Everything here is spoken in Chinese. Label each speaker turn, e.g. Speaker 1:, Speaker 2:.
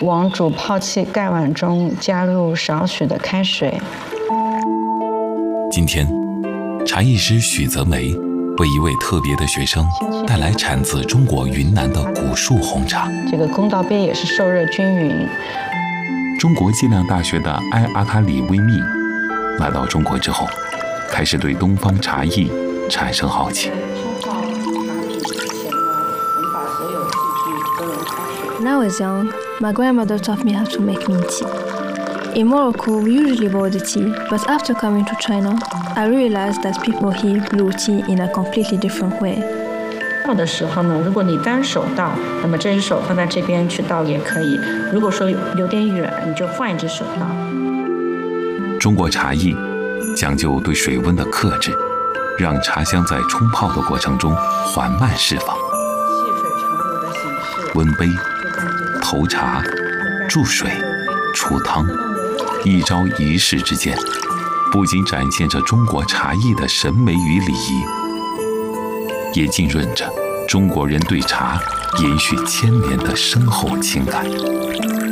Speaker 1: 往煮泡器盖碗中加入少许的开水。
Speaker 2: 今天，茶艺师许泽梅为一位特别的学生带来产自中国云南的古树红茶。
Speaker 1: 这个公道边也是受热均匀。
Speaker 2: 中国计量大学的埃阿卡里微密来到中国之后，开始对东方茶艺产生好奇。
Speaker 3: When I was young, my grandmother taught me how to make mint tea. In Morocco, we usually boil the tea, but after coming to China, I realized that people here brew tea in a completely different way.
Speaker 1: 倒的时候呢，如果你单手倒，那么这只手放在这边去倒也可以。如果说有点远，你就换一只手倒。
Speaker 2: 中国茶艺讲究对水温的克制，让茶香在冲泡的过程中缓慢释放。温杯、投茶、注水、出汤，一朝一夕之间，不仅展现着中国茶艺的审美与礼仪，也浸润着中国人对茶延续千年的深厚情感。